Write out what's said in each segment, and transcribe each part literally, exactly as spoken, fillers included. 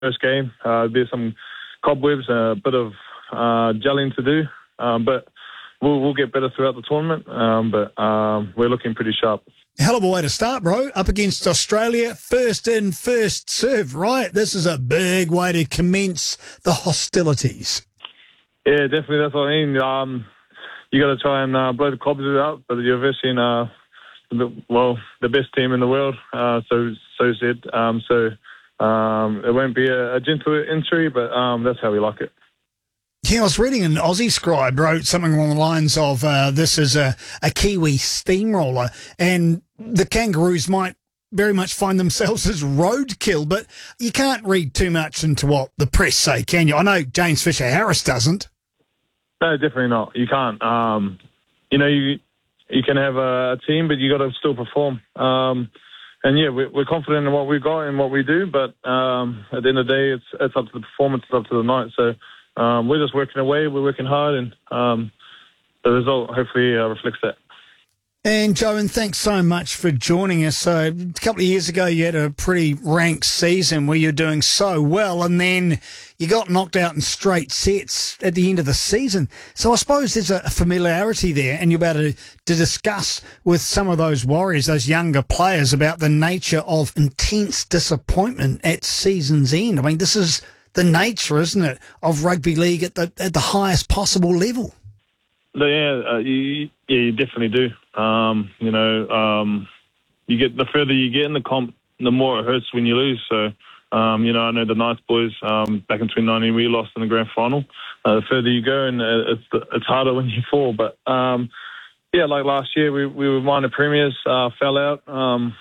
first game. Uh, there's some cobwebs, a bit of uh, gelling to do, um, but we'll, we'll get better throughout the tournament. Um, but um, we're looking pretty sharp. Hell of a way to start, bro. Up against Australia, first in, first serve, right? This is a big way to commence the hostilities. Yeah, definitely. That's what I mean. Um, you got to try and uh, blow the cobwebs out, but you're versing, uh, the, well, the best team in the world. Uh, so, so said. Um, so um, it won't be a, a gentle entry, but um, that's how we like it. Yeah, I was reading an Aussie scribe wrote something along the lines of uh, this is a, a Kiwi steamroller, and the Kangaroos might very much find themselves as roadkill, but you can't read too much into what the press say, can you? I know James Fisher-Harris doesn't. No, definitely not. You can't. Um, you know, you you can have a team, but you got to still perform. Um, and yeah, we're, we're confident in what we've got and what we do, but um, at the end of the day, it's it's up to the performance, it's up to the night. So. Um, we're just working away, we're working hard, and um, the result hopefully uh, reflects that. And, Joe, and thanks so much for joining us. So, a couple of years ago, you had a pretty rank season where you're doing so well, and then you got knocked out in straight sets at the end of the season. So I suppose there's a familiarity there, and you're about to, to discuss with some of those Warriors, those younger players, about the nature of intense disappointment at season's end. I mean, this is the nature, isn't it, of rugby league at the at the highest possible level? Yeah, uh, you, yeah, you definitely do. Um, you know, um, you get the further you get in the comp, the more it hurts when you lose. So, um, you know, I know the Knights boys um, back in twenty nineteen, we lost in the grand final. Uh, the further you go, and uh, it's it's harder when you fall. But um, yeah, like last year, we we were minor premiers, uh, fell out. Um,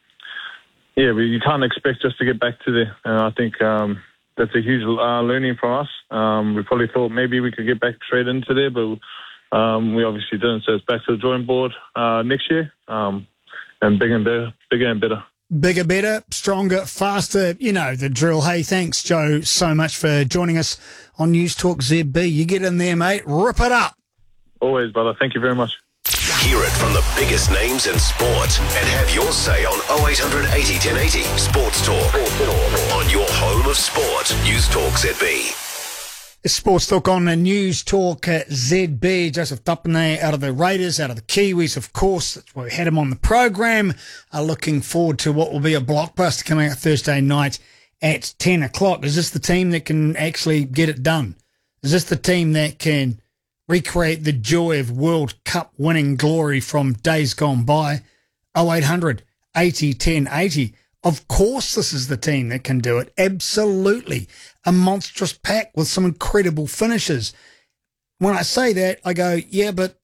yeah, we, you can't expect us to get back to there, and I think. Um, That's a huge uh, learning for us. Um, we probably thought maybe we could get back straight into there, but um, we obviously didn't. So it's back to the drawing board uh, next year, um, and bigger and better, bigger and better. Bigger, better, stronger, faster. You know the drill. Hey, thanks, Joe, so much for joining us on News Talk Z B. You get in there, mate. Rip it up. Always, brother. Thank you very much. Hear it from the biggest names in sport and have your say on oh eight hundred eighty ten eighty Sports Talk on your home of sport. News Talk Z B. Sports Talk on the News Talk at Z B. Joseph Tapine out of the Raiders, out of the Kiwis, of course. That's why we had him on the program. Uh, looking forward to what will be a blockbuster coming out Thursday night at ten o'clock. Is this the team that can actually get it done? Is this the team that can recreate the joy of World Cup winning glory from days gone by? oh eight hundred eighty ten eighty. Of course this is the team that can do it. Absolutely. A monstrous pack with some incredible finishes. When I say that, I go, yeah, but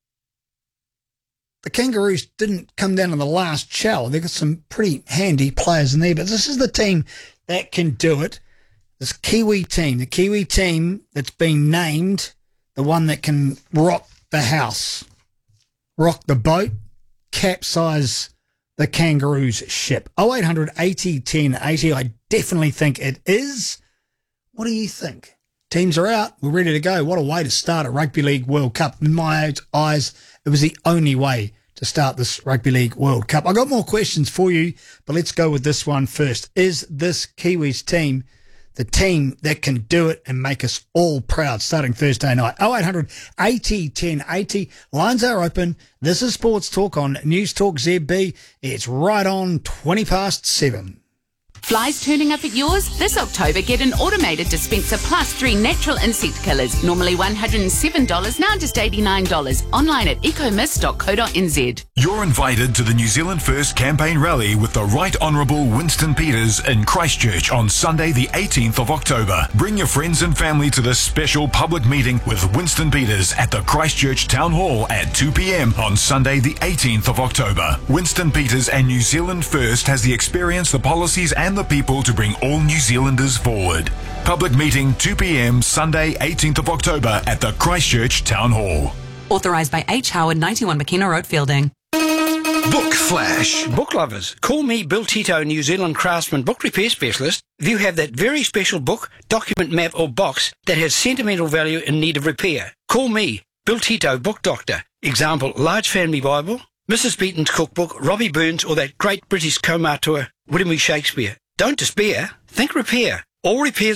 the Kangaroos didn't come down to the last shell. They've got some pretty handy players in there, but this is the team that can do it. This Kiwi team, the Kiwi team that's been named the one that can rock the house, rock the boat, capsize the Kangaroos ship. oh eight hundred eighty ten eighty. I definitely think it is. What do you think? Teams are out. We're ready to go. What a way to start a Rugby League World Cup. In my eyes, it was the only way to start this Rugby League World Cup. I got more questions for you, but let's go with this one first. Is this Kiwis team the team that can do it and make us all proud starting Thursday night? oh eight hundred eighty ten eighty. Lines are open. This is Sports Talk on News Talk Z B. It's right on twenty past seven. Flies turning up at yours? This October, get an automated dispenser plus three natural insect killers. Normally one hundred seven dollars, now just eighty-nine dollars. Online at ecomist dot co dot n z. You're invited to the New Zealand First campaign rally with the Right Honourable Winston Peters in Christchurch on Sunday the eighteenth of October. Bring your friends and family to this special public meeting with Winston Peters at the Christchurch Town Hall at two p.m. on Sunday the eighteenth of October. Winston Peters and New Zealand First has the experience, the policies and the people to bring all New Zealanders forward. Public meeting two p.m. Sunday eighteenth of October at the Christchurch Town Hall. Authorised by H. Howard, ninety-one McKenna Road, Fielding. Book Flash. Book lovers, call me Bill Tito, New Zealand Craftsman Book Repair Specialist. If you have that very special book, document, map or box that has sentimental value in need of repair, call me, Bill Tito, Book Doctor. Example, Large Family Bible, Missus Beaton's Cookbook, Robbie Burns or that great British Comar tour, William E. Shakespeare. Don't despair, think repair. All repairs